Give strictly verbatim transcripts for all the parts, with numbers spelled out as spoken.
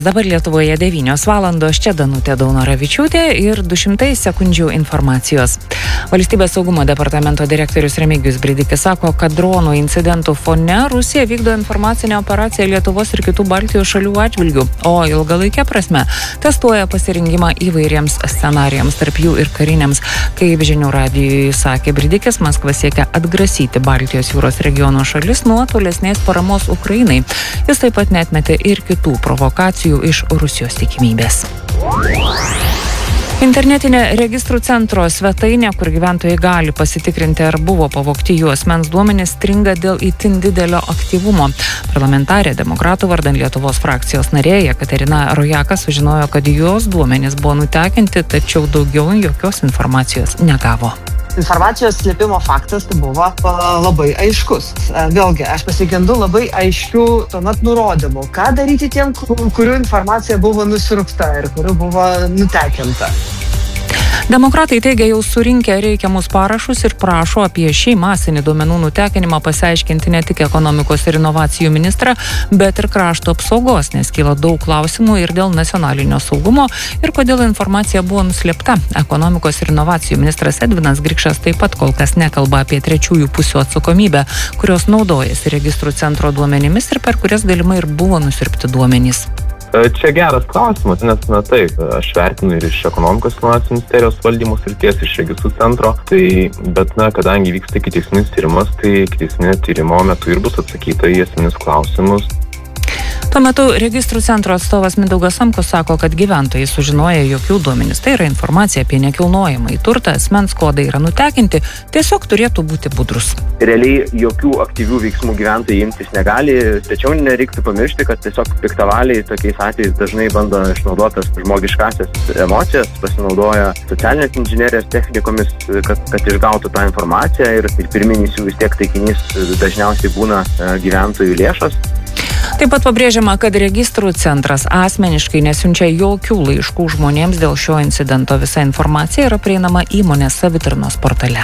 Dabar Lietuvoje devynios valandos, čia Danutė Daunoravičiūtė ir du šimtai sekundžių informacijos. Valstybės saugumo departamento direktorius Remigijus Bridikis sako, kad dronų incidentų fone Rusija vykdo informacinę operaciją Lietuvos ir kitų Baltijos šalių atžvilgių, o ilgalaikė prasme testuoja pasirinkimą įvairiems scenarijams, tarp jų ir kariniams. Kaip žinių radijui sakė Bridikis, Maskva siekia atgrasyti Baltijos jūros regiono šalis nuo tolesnės paramos Ukrainai. Jis taip pat neatmetė ir kitų provokacijų iš Rusijos tikimybės. Internetinė registrų centro svetainė, kur gyventojai gali pasitikrinti, ar buvo pavogti jų asmens duomenys, stringa dėl itin didelio aktyvumo. Parlamentarė Demokratų vardan Lietuvos frakcijos narė Jekaterina Rojaka sužinojo, kad jos duomenys buvo nutekinti, tačiau daugiau jokios informacijos negavo. Informacijos slėpimo faktas tai buvo labai aiškus. Vėlgi, aš pasigendu labai aiškių tuomet nurodymų, ką daryti tiem, kurių informacija buvo nusirupta ir kurių buvo nutekinta. Demokratai teigia jau surinkę reikiamus parašus ir prašo apie šį masinį duomenų nutekinimą pasiaiškinti ne tik ekonomikos ir inovacijų ministrą, bet ir krašto apsaugos, nes kyla daug klausimų ir dėl nacionalinio saugumo ir kodėl informacija buvo nuslėpta. Ekonomikos ir inovacijų ministras Edvinas Grikšas taip pat kol kas nekalba apie trečiųjų pusių atsakomybę, kurios naudojasi registrų centro duomenimis ir per kurias galimai ir buvo nusiurbti duomenys. Čia geras klausimas, nes, na taip, aš vertinu ir iš ekonomikos inovacijų ministerijos valdymo srities, iš registrų centro, tai, bet, na, kadangi vyksta ikiteisminis tyrimas, tai ikiteisminio tyrimo metu ir bus atsakyta į esminius klausimus. Tuo metu registrų centro atstovas Mindaugas Samkus sako, kad gyventojai sužinoja, jog jų duomenys, tai yra informacija apie nekilnojamąjį turtą, asmens kodai yra nutekinti, tiesiog turėtų būti budrus. Realiai jokių aktyvių veiksmų gyventojai imtis negali, tačiau nereiktų pamiršti, kad tiesiog piktavaliai tokiais atvejais dažnai bando išnaudotas žmogiškasias emocijas, pasinaudoja socialinės inžinerijos technikomis, kad, kad išgautų tą informaciją ir, ir pirminis jų vis tiek taikinys dažniausiai būna gyventojų lėšos. Taip pat pabrėžiama, kad registrų centras asmeniškai nesiunčia jokių laiškų žmonėms dėl šio incidento. Visa informacija yra prieinama įmonės savitarnos portale.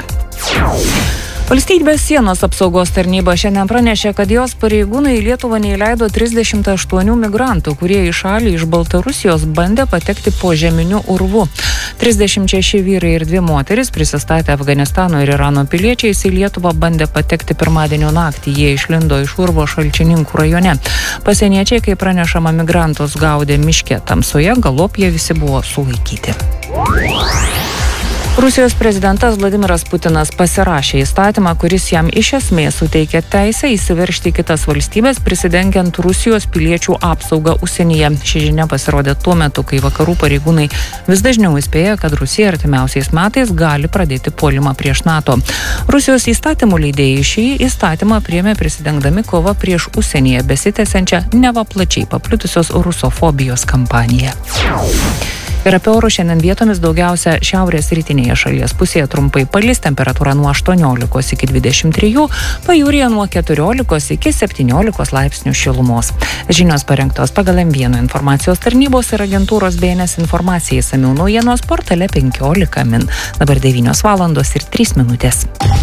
Valstybės sienos apsaugos tarnyba šiandien pranešė, kad jos pareigūnai į Lietuvą neįleido trisdešimt aštuonių migrantų, kurie į šalį iš Baltarusijos bandė patekti po žeminiu urvu. trisdešimt šeši vyrai ir dvi moteris prisistatę Afganistano ir Irano piliečiais į Lietuvą bandė patekti pirmadienio naktį. Jie išlindo iš urvo Šalčininkų rajone. Pasieniečiai, kaip pranešama, migrantus gaudė miške tamsoje, galop jie visi buvo sulaikyti. Rusijos prezidentas Vladimiras Putinas pasirašė įstatymą, kuris jam iš esmės suteikia teisę įsiveržti į kitas valstybės, prisidengiant Rusijos piliečių apsaugą užsienyje. Ši žinia pasirodė tuo metu, kai vakarų pareigūnai vis dažniau įspėja, kad Rusija artimiausiais metais gali pradėti puolimą prieš NATO. Rusijos įstatymų leidėjai šį įstatymą priėmė prisidengdami kovą prieš užsienyje besitęsiančią neva plačiai paplitusios rusofobijos kampaniją. Ir apie orus šiandien vietomis daugiausia šiaurės rytinėje šalies pusėje trumpai palis, temperatūra nuo aštuoniolikos iki dvidešimt trijų, pajūryje nuo keturiolikos iki septyniolikos laipsnių šilumos. Žinios parengtos pagal M vienas informacijos tarnybos ir agentūros B N S informacijai, išsamiau naujienos portale penkiolika min. Dabar devynios valandos ir trys minutės.